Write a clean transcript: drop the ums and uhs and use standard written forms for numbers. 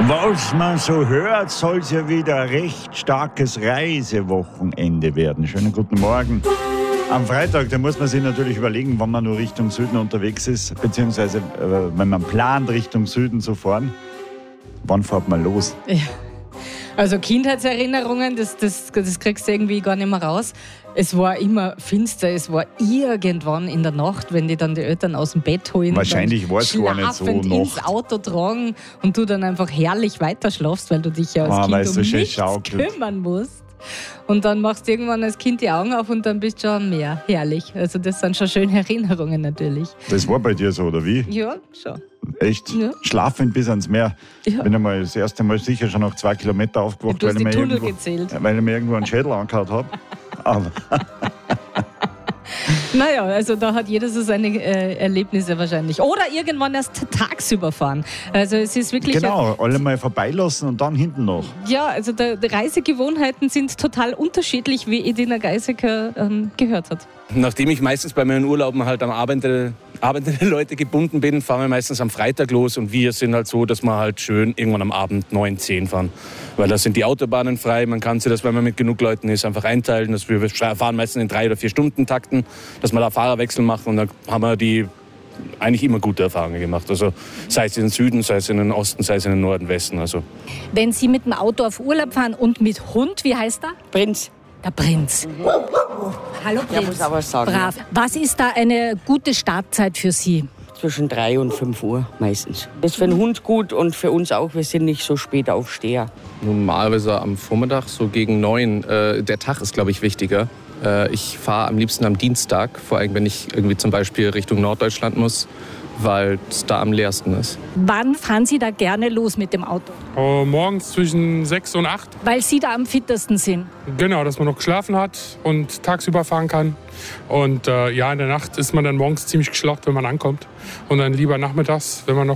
Was man so hört, soll es ja wieder ein recht starkes Reisewochenende werden. Schönen guten Morgen. Am Freitag, da muss man sich natürlich überlegen, wann man nur Richtung Süden unterwegs ist, beziehungsweise wenn man plant, Richtung Süden zu fahren. Wann fährt man los? Ja. Also Kindheitserinnerungen, das kriegst du irgendwie gar nicht mehr raus. Es war immer finster, es war irgendwann in der Nacht, wenn die dann die Eltern aus dem Bett holen. Wahrscheinlich war es gar nicht so schlafend ins Nacht. Auto tragen und du dann einfach herrlich weiterschlafst, weil du dich ja als Kind um nichts kümmern musst. Und dann machst du irgendwann als Kind die Augen auf und dann bist du schon am Meer. Herrlich. Also das sind schon schöne Erinnerungen natürlich. Das war bei dir so, oder wie? Ja, schon. Echt? Ja. Schlafend bis ans Meer. Ja. Bin einmal das erste Mal sicher schon nach 2 Kilometern aufgewacht, Du hast die Tunnel irgendwo, gezählt. weil ich mir irgendwo einen Schädel angehauen habe. Aber Naja, also da hat jeder so seine Erlebnisse wahrscheinlich. Oder irgendwann erst tagsüber fahren. Also es ist wirklich... genau, alle mal vorbeilassen und dann hinten noch. Ja, also die Reisegewohnheiten sind total unterschiedlich, wie Edina Geisecker gehört hat. Nachdem ich meistens bei meinen Urlauben halt am arbeitende Leute gebunden bin, fahren wir meistens am Freitag los und wir sind halt so, dass wir halt schön irgendwann am Abend 9, 10 fahren. Weil da sind die Autobahnen frei, man kann sich das, wenn man mit genug Leuten ist, einfach einteilen. Dass wir fahren meistens in 3 oder 4 Stunden Takten, dass wir da Fahrerwechsel machen und dann haben wir die eigentlich immer gute Erfahrungen gemacht. Also sei es in den Süden, sei es in den Osten, sei es in den Norden, Westen. Also. Wenn Sie mit dem Auto auf Urlaub fahren und mit Hund, wie heißt er? Prinz. Der Prinz. Hallo Prinz. Ja, muss aber sagen. Brav. Was ist da eine gute Startzeit für Sie? Zwischen 3 und 5 Uhr meistens. Das ist für den Hund gut und für uns auch. Wir sind nicht so spät Aufsteher. Normalerweise am Vormittag, so gegen 9. Der Tag ist, glaube ich, wichtiger. Ich fahre am liebsten am Dienstag, vor allem wenn ich irgendwie zum Beispiel Richtung Norddeutschland muss, weil es da am leersten ist. Wann fahren Sie da gerne los mit dem Auto? Morgens zwischen 6 und 8. Weil Sie da am fittesten sind. Genau, dass man noch geschlafen hat und tagsüber fahren kann. Und in der Nacht ist man dann morgens ziemlich geschlaucht, wenn man ankommt. Und dann lieber nachmittags, wenn man noch